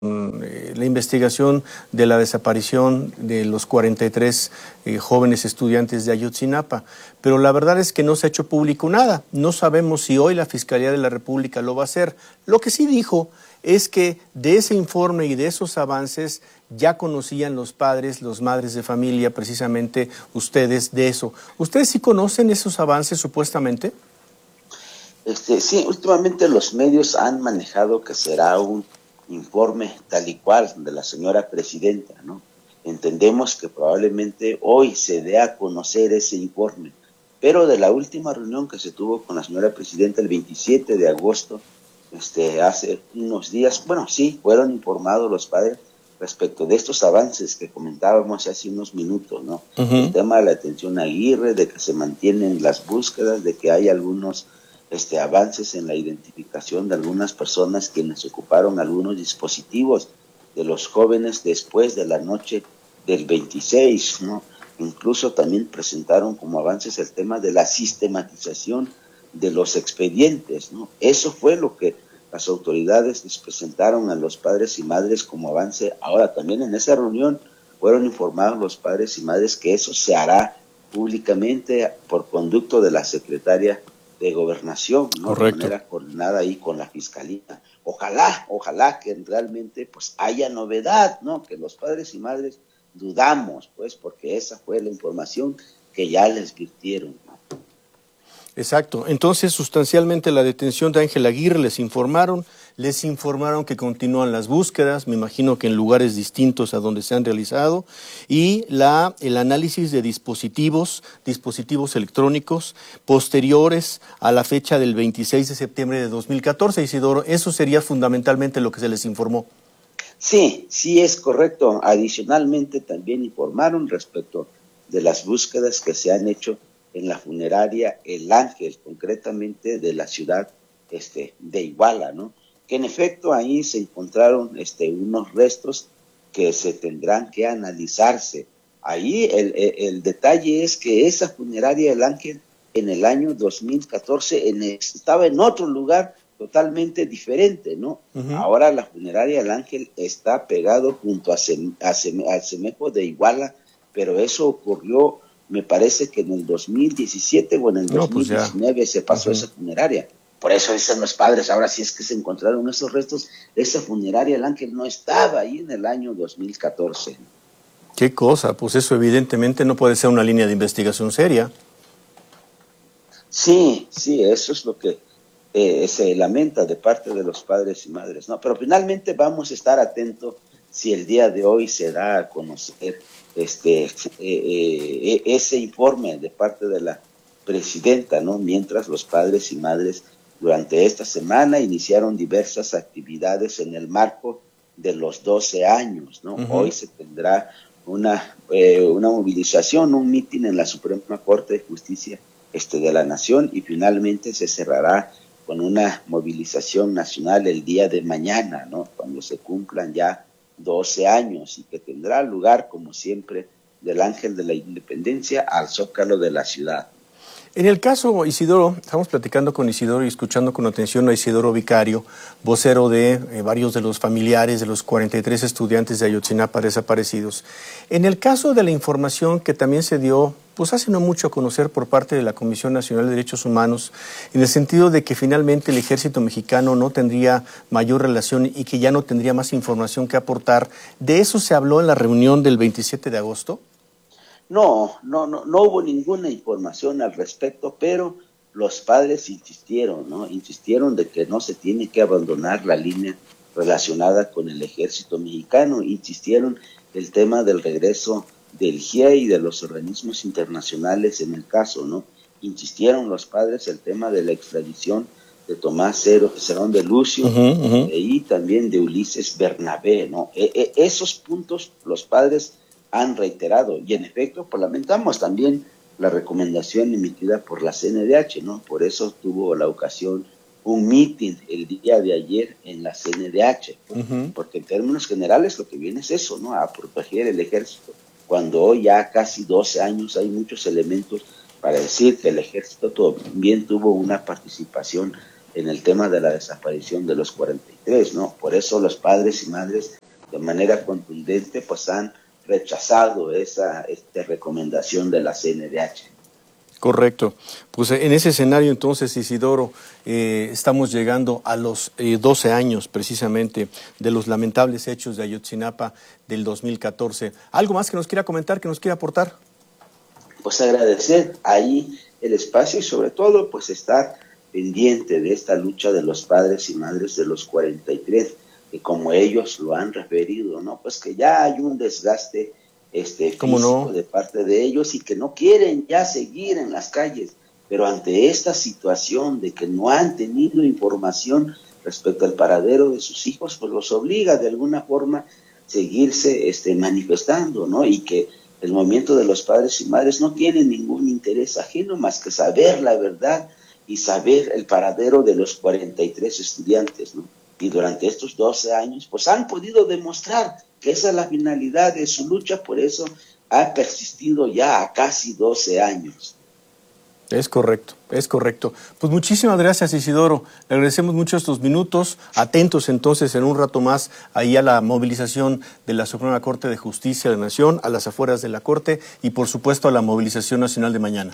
la investigación de la desaparición de los 43 jóvenes estudiantes de Ayotzinapa, pero la verdad es que no se ha hecho público nada. No sabemos si hoy la Fiscalía de la República lo va a hacer. Lo que sí dijo es que de ese informe y de esos avances ya conocían los padres, los madres de familia, precisamente ustedes, de eso. ¿Ustedes sí conocen esos avances supuestamente? Sí, últimamente los medios han manejado que será un informe tal y cual de la señora presidenta, ¿no? Entendemos que probablemente hoy se dé a conocer ese informe, pero de la última reunión que se tuvo con la señora presidenta el 27 de agosto, hace unos días, bueno, sí, fueron informados los padres respecto de estos avances que comentábamos hace unos minutos, ¿no? El tema de la atención a Aguirre, de que se mantienen las búsquedas, de que hay algunos avances en la identificación de algunas personas quienes ocuparon algunos dispositivos de los jóvenes después de la noche del 26, ¿no? Incluso también presentaron como avances el tema de la sistematización de los expedientes, ¿no? Eso fue lo que las autoridades les presentaron a los padres y madres como avance. Ahora, también en esa reunión fueron informados los padres y madres que eso se hará públicamente por conducto de la secretaria de Gobernación, ¿no? Correcto. De manera coordinada ahí con la Fiscalía. Ojalá que realmente pues haya novedad, ¿no? Que los padres y madres dudamos, pues, porque esa fue la información que ya les virtieron, ¿no? Exacto. Entonces, sustancialmente la detención de Ángel Aguirre les informaron que continúan las búsquedas, me imagino que en lugares distintos a donde se han realizado, y el análisis de dispositivos electrónicos posteriores a la fecha del 26 de septiembre de 2014, Isidoro. Eso sería fundamentalmente lo que se les informó. Sí, es correcto. Adicionalmente también informaron respecto de las búsquedas que se han hecho en la funeraria El Ángel, concretamente de la ciudad de Iguala, ¿no? Que en efecto ahí se encontraron unos restos que se tendrán que analizarse. Ahí el detalle es que esa funeraria El Ángel en el año 2014 estaba en otro lugar totalmente diferente, ¿no? Ahora la funeraria El Ángel está pegado junto al Cemejo de Iguala, pero eso ocurrió, me parece que en el 2017 o en el 2019 se pasó esa funeraria. Por eso dicen los padres, ahora sí es que se encontraron esos restos, esa funeraria El Ángel no estaba ahí en el año 2014. ¿Qué cosa? Pues eso evidentemente no puede ser una línea de investigación seria. Sí, eso es lo que se lamenta de parte de los padres y madres, ¿no? Pero finalmente vamos a estar atentos si el día de hoy se da a conocer ese informe de parte de la presidenta, ¿no? Mientras los padres y madres durante esta semana iniciaron diversas actividades en el marco de los 12 años, ¿no? Hoy se tendrá una movilización, un mitin en la Suprema Corte de Justicia de la Nación, y finalmente se cerrará con una movilización nacional el día de mañana, ¿no? Cuando se cumplan ya 12 años, y que tendrá lugar, como siempre, del Ángel de la Independencia al Zócalo de la ciudad. En el caso, Isidoro, estamos platicando con Isidoro y escuchando con atención a Isidoro Vicario, vocero de varios de los familiares de los 43 estudiantes de Ayotzinapa desaparecidos. En el caso de la información que también se dio, pues hace no mucho a conocer por parte de la Comisión Nacional de Derechos Humanos, en el sentido de que finalmente el ejército mexicano no tendría mayor relación y que ya no tendría más información que aportar, ¿de eso se habló en la reunión del 27 de agosto? No hubo ninguna información al respecto, pero los padres insistieron, ¿no? Insistieron de que no se tiene que abandonar la línea relacionada con el ejército mexicano, insistieron el tema del regreso del GIEI y de los organismos internacionales en el caso, ¿no? Insistieron los padres el tema de la extradición de Tomás Cerón de Lucio y también de Ulises Bernabé, ¿no? Esos puntos los padres han reiterado, y en efecto pues lamentamos también la recomendación emitida por la CNDH, ¿no? Por eso tuvo la ocasión un mitin el día de ayer en la CNDH, porque en términos generales lo que viene es eso, ¿no? A proteger el ejército, cuando hoy ya casi 12 años hay muchos elementos para decir que el ejército también tuvo una participación en el tema de la desaparición de los 43, ¿no? Por eso los padres y madres de manera contundente pues han rechazado esa recomendación de la CNDH. Correcto. Pues en ese escenario entonces, Isidoro, estamos llegando a los 12 años precisamente de los lamentables hechos de Ayotzinapa del 2014. ¿Algo más que nos quiera comentar, que nos quiera aportar? Pues agradecer ahí el espacio y sobre todo pues estar pendiente de esta lucha de los padres y madres de los 43, que como ellos lo han referido, ¿no? Pues que ya hay un desgaste físico de parte de ellos y que no quieren ya seguir en las calles, pero ante esta situación de que no han tenido información respecto al paradero de sus hijos, pues los obliga de alguna forma seguirse manifestando, ¿no? Y que el movimiento de los padres y madres no tiene ningún interés ajeno más que saber la verdad y saber el paradero de los 43 estudiantes, ¿no? Y durante estos 12 años, pues han podido demostrar que esa es la finalidad de su lucha, por eso ha persistido ya a casi 12 años. Es correcto, es correcto. Pues muchísimas gracias, Isidoro. Le agradecemos mucho estos minutos. Atentos entonces en un rato más ahí a la movilización de la Suprema Corte de Justicia de la Nación, a las afueras de la Corte y por supuesto a la movilización nacional de mañana.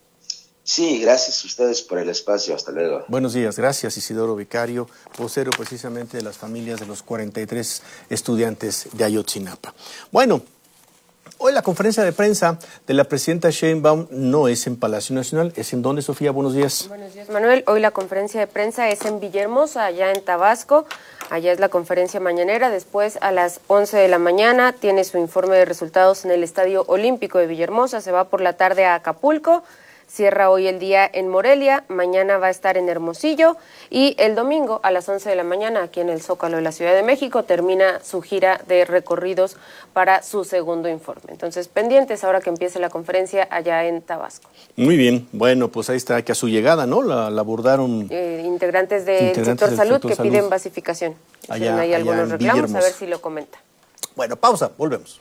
Sí, gracias a ustedes por el espacio. Hasta luego. Buenos días, gracias Isidoro Vicario, vocero precisamente de las familias de los 43 estudiantes de Ayotzinapa. Bueno, hoy la conferencia de prensa de la presidenta Sheinbaum no es en Palacio Nacional, ¿es en dónde, Sofía? Buenos días. Buenos días, Manuel. Hoy la conferencia de prensa es en Villahermosa, allá en Tabasco. Allá es la conferencia mañanera. Después, a las 11 de la mañana, tiene su informe de resultados en el Estadio Olímpico de Villahermosa. Se va por la tarde a Acapulco. Cierra hoy el día en Morelia, mañana va a estar en Hermosillo y el domingo a las 11 de la mañana aquí en el Zócalo de la Ciudad de México termina su gira de recorridos para su segundo informe. Entonces, pendientes ahora que empiece la conferencia allá en Tabasco. Muy bien, bueno, pues ahí está, que a su llegada, ¿no? La abordaron integrantes del sector salud que piden basificación. Hicieron ahí algunos reclamos, a ver si lo comenta. Bueno, pausa, volvemos.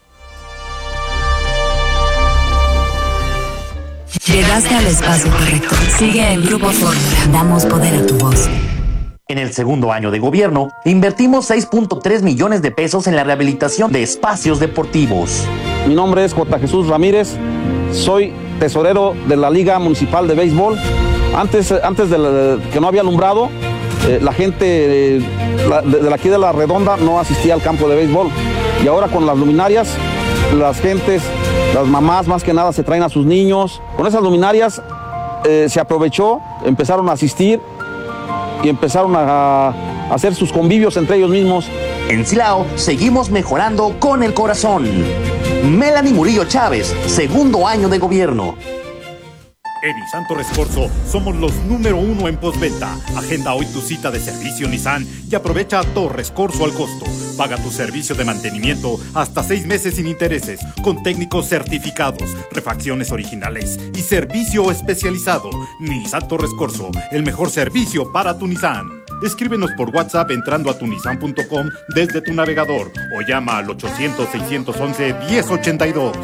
Llegaste al espacio correcto. Sigue el Grupo Fórmula. Damos poder a tu voz. En el segundo año de gobierno, invertimos 6.3 millones de pesos en la rehabilitación de espacios deportivos. Mi nombre es J. Jesús Ramírez, soy tesorero de la Liga Municipal de Béisbol. Antes de que no había alumbrado, la gente de aquí de La Redonda no asistía al campo de béisbol. Y ahora con las luminarias, las gentes, las mamás más que nada se traen a sus niños. Con esas luminarias se aprovechó, empezaron a asistir y empezaron a hacer sus convivios entre ellos mismos. En Silao seguimos mejorando con el corazón. Melanie Murillo Chávez, segundo año de gobierno. En Nissan Torres Corso somos los número 1 en postventa. Agenda hoy tu cita de servicio Nissan y aprovecha Torres Corso al costo. Paga tu servicio de mantenimiento hasta 6 meses sin intereses, con técnicos certificados, refacciones originales y servicio especializado. Nissan Torres Corso, el mejor servicio para tu Nissan. Escríbenos por WhatsApp entrando a tunissan.com desde tu navegador o llama al 800-611-1082.